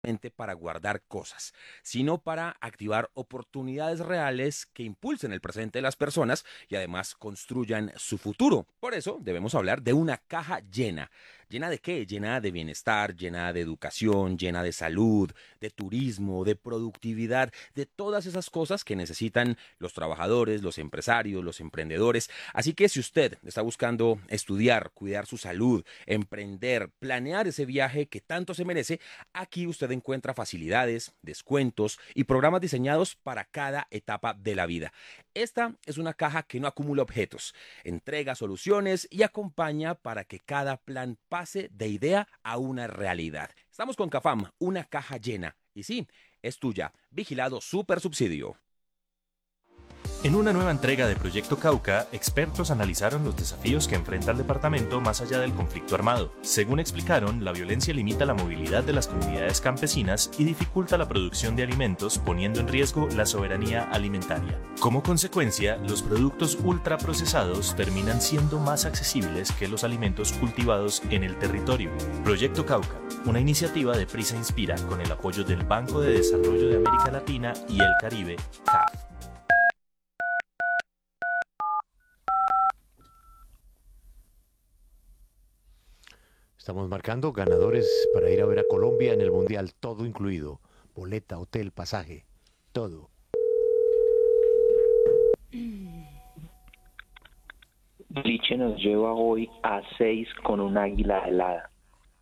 para guardar cosas, sino para activar oportunidades reales que impulsen el presente de las personas y además construyan su futuro. Por eso debemos hablar de una caja llena. ¿Llena de qué? Llena de bienestar, llena de educación, llena de salud, de turismo, de productividad, de todas esas cosas que necesitan los trabajadores, los empresarios, los emprendedores. Así que si usted está buscando estudiar, cuidar su salud, emprender, planear ese viaje que tanto se merece, aquí usted encuentra facilidades, descuentos y programas diseñados para cada etapa de la vida. Esta es una caja que no acumula objetos, entrega soluciones y acompaña para que cada plan pase de idea a una realidad. Estamos con Cafam, una caja llena. Y sí, es tuya. Vigilado Super Subsidio. En una nueva entrega de Proyecto Cauca, expertos analizaron los desafíos que enfrenta el departamento más allá del conflicto armado. Según explicaron, la violencia limita la movilidad de las comunidades campesinas y dificulta la producción de alimentos, poniendo en riesgo la soberanía alimentaria. Como consecuencia, los productos ultraprocesados terminan siendo más accesibles que los alimentos cultivados en el territorio. Proyecto Cauca, una iniciativa de Prisa Inspira con el apoyo del Banco de Desarrollo de América Latina y el Caribe, CAF. Estamos marcando ganadores para ir a ver a Colombia en el Mundial, todo incluido. Boleta, hotel, pasaje, todo. Liche nos lleva hoy a 6 con un águila helada.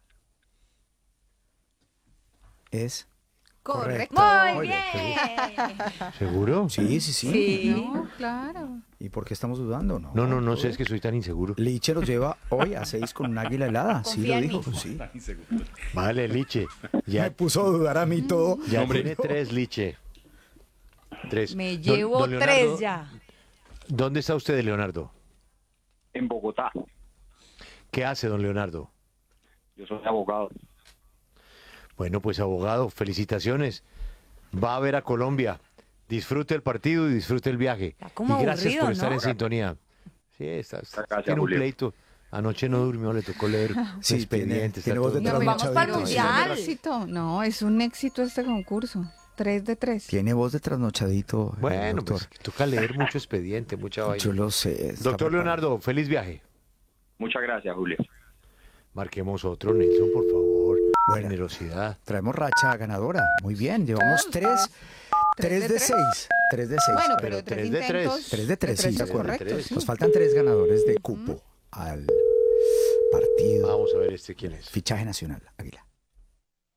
Es Correcto. correcto. Muy bien. ¿Seguro? Sí, sí, sí. Sí. No, claro. ¿Y por qué estamos dudando? No, No sé, es que soy tan inseguro. Liche los lleva hoy a 6 con un águila helada. Sí, Confía lo en dijo. mí. Sí. Vale, Liche. Me Ya, puso a dudar a mí todo. ya tiene 3, Liche. 3. Me llevo tres ya. ¿Dónde está usted, Leonardo? En Bogotá. ¿Qué hace, don Leonardo? Yo soy abogado. Bueno, pues abogado, felicitaciones. Va a ver a Colombia. Disfrute el partido y disfrute el viaje. Está como y gracias aburrido, por estar ¿no? en sintonía. Sí, Gracias, tiene un Julio. pleito. Anoche no durmió, le tocó leer Sí, expedientes. tiene está voz de todo- Nos vamos para el trasnochadito. mundial. éxito. No, es un éxito este concurso. 3 de 3. Tiene voz de trasnochadito. Bueno, doctor. pues toca leer mucho expediente, mucha vaina. Yo lo sé. está Doctor preparado. Leonardo, feliz viaje. Muchas gracias, Julio. Marquemos otro, Nelson, por favor. Bueno. Generosidad. Traemos racha ganadora. Muy bien, llevamos 3 ¿Tres de de tres? 6. 3 de 6. Bueno, pero pero tres 3 de tres. intentos. 3 de 3, sí, de acuerdo. correcto, sí. Nos faltan 3 ganadores de cupo al partido. Vamos a ver este quién es. Fichaje nacional, Águila.